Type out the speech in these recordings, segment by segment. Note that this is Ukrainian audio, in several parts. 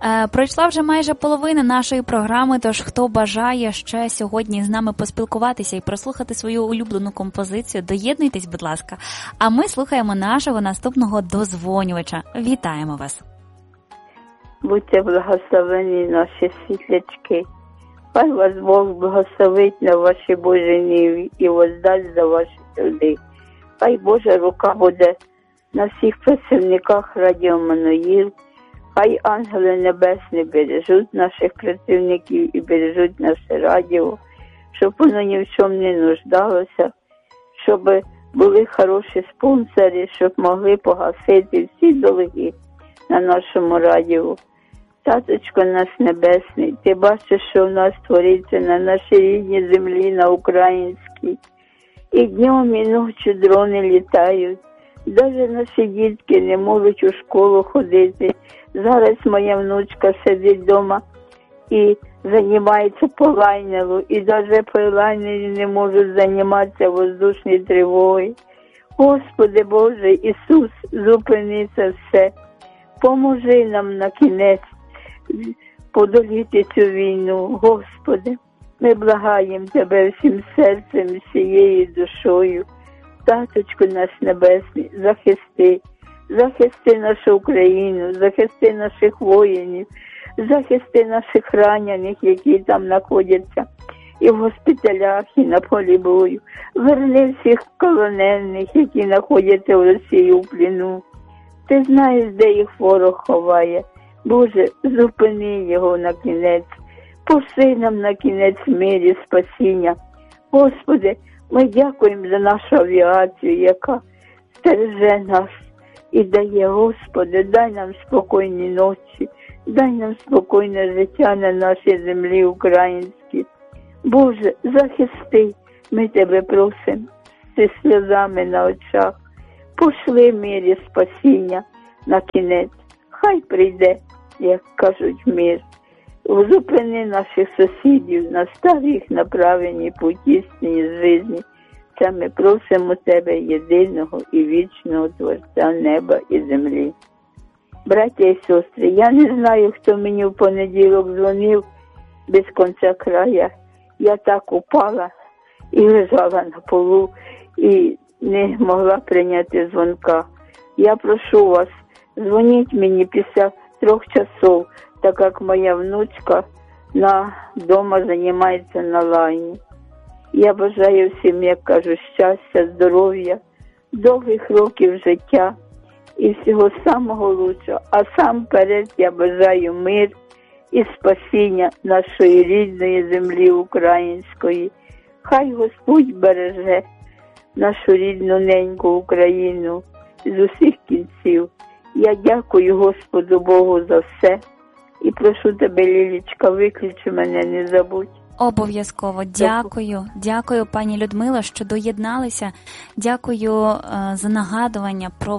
Пройшла вже майже половина нашої програми, тож хто бажає ще сьогодні з нами поспілкуватися і прослухати свою улюблену композицію, доєднуйтесь, будь ласка. А ми слухаємо нашого наступного дозвонювача. Вітаємо вас. Будьте благословені наші світлячки. Хай вас Бог благословить на ваші Божі ниві і воздасть за ваші труди. Хай Божа рука буде на всіх працівниках Радіо Мануїл. Хай ангели небесні бережуть наших працівників і бережуть наше радіо, щоб воно ні в чому не нуждалося, щоб були хороші спонсори, щоб могли погасити всі долги на нашому радіо. Таточко наш небесний, ти бачиш, що в нас твориться на нашій рідній землі, на українській. І днем, і ночі дрони літають. Навіть наші дітки не можуть у школу ходити. Зараз моя внучка сидить вдома і займається по лайнеру. І навіть по лайнері не можуть займатися воздушні тривоги. Господи Боже, Ісус, зупини це все. Поможи нам на кінець подоліти цю війну, Господи. Ми благаємо Тебе всім серцем, всією душою. Таточку наш небесний, захисти нашу Україну, захисти наших воїнів, захисти наших ранених, які там знаходяться і в госпіталях, і на полі бою. Верни всіх полонених, які знаходяться в Росії у пліну. Ти знаєш, де їх ворог ховає. Боже, зупини його на кінець. Пошли нам на кінець мир і спасіння. Господи, ми дякуємо за нашу авіацію, яка стереже нас і дає, Господи, дай нам спокійні ночі, дай нам спокійне життя на нашій землі українській. Боже, захисти, ми Тебе просимо, зі сльозами на очах. Пошли мир і спасіння на кінець. Хай прийде, як кажуть, мир. Зупини наших сусідів, наставь їх на правильні путі істинні житті. Це ми просимо Тебе, єдиного і вічного Творця неба і землі. Браття і сестри, я не знаю, хто мені в понеділок дзвонив без кінця края. Я так упала і лежала на полу, і не могла прийняти дзвонка. Я прошу вас, дзвоніть мені після 3 часов, так як моя внучка вдома займається на лайні. Я бажаю всім, як кажу, щастя, здоров'я, довгих років життя і всього самого лучшого. А сам перед я бажаю мир і спасіння нашої рідної землі української. Хай Господь береже нашу рідну неньку Україну з усіх кінців. Я дякую Господу Богу за все. І прошу Тебе, Лілічка, виключи мене, не забудь. Обов'язково. Дякую, пані Людмила, що доєдналися. Дякую за нагадування про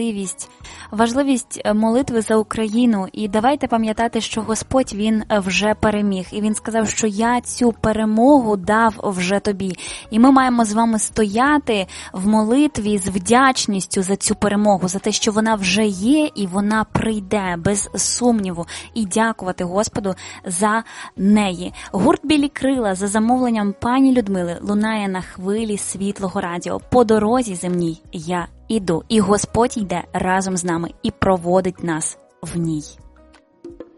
важливість молитви за Україну. І давайте пам'ятати, що Господь, Він вже переміг. І Він сказав, що я цю перемогу дав вже тобі. І ми маємо з вами стояти в молитві з вдячністю за цю перемогу, за те, що вона вже є і вона прийде без сумніву. І дякувати Господу за неї. Гурт «Білі крила» за замовленням пані Людмили лунає на хвилі Світлого радіо. По дорозі земній я іду, і Господь йде разом з нами і проводить нас в ній.